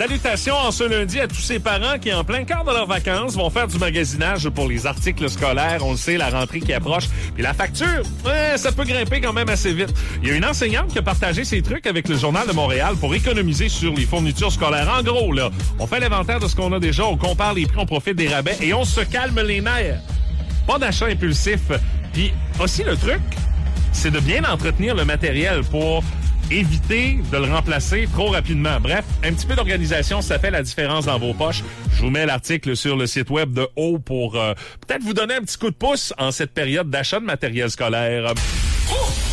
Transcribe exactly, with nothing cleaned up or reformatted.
Salutations en ce lundi à tous ces parents qui, en plein quart de leurs vacances, vont faire du magasinage pour les articles scolaires. On le sait, la rentrée qui approche. Puis la facture, ouais, ça peut grimper quand même assez vite. Il y a une enseignante qui a partagé ses trucs avec le Journal de Montréal pour économiser sur les fournitures scolaires. En gros, là, on fait l'inventaire de ce qu'on a déjà, on compare les prix, on profite des rabais et on se calme les nerfs. Pas d'achat impulsif. Puis aussi, le truc, c'est de bien entretenir le matériel pour éviter de le remplacer trop rapidement. Bref, un petit peu d'organisation, ça fait la différence dans vos poches. Je vous mets l'article sur le site web de haut pour euh, peut-être vous donner un petit coup de pouce en cette période d'achat de matériel scolaire.